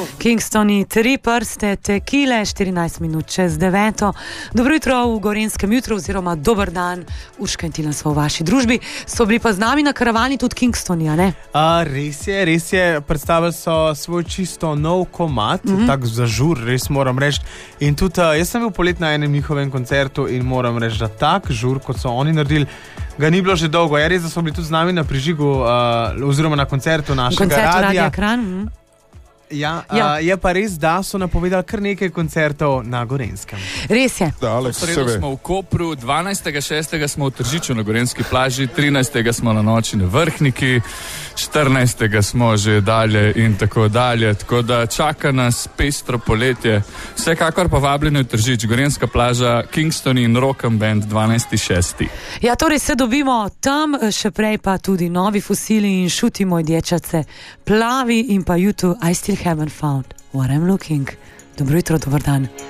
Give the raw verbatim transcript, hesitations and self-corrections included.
Kingstoni, tri prste, tekile, štirinajst minut čez deveto. Dobro jutro v Gorenjskem jutru oziroma dober dan, Urška in Tina so v vaši družbi. So bili pa z nami na karavani tudi Kingstoni, a ne? A, res je, res je. Predstavili so svoj čisto nov komad, mm-hmm. tak za žur, res moram reči. In tudi uh, jaz sem bil polet na enem njihovem koncertu in moram reči, da tak žur, kot so oni naredili, ga ni bilo že dolgo. Je res, da so bili tudi z nami na prižigu uh, oziroma na koncertu našega Koncertu radia. Radia Kranj. Mm. Ja, Ja. uh, je pa res, da so napovedali kar nekaj koncertov na Gorenjskem. Res je. V sredo smo v Kopru, dvanajstega šestega smo v Tržiču na Gorenjski plaži, trinajstega smo na noči na Vrhniki, štirinajstega smo že dalje in tako dalje. Tako da čaka nas pestro poletje. Vsekakor pa vabljeni v Tržič, Gorenjska plaža, Kingstoni in Rock and Band dvanajsti šesti. Ja, torej se dobimo tam, še prej pa tudi novi fosili in Šuti moj dječace, Plavi in pa YouTube I Still Haven't Found What I'm Looking. Dobro jutro, dober dan.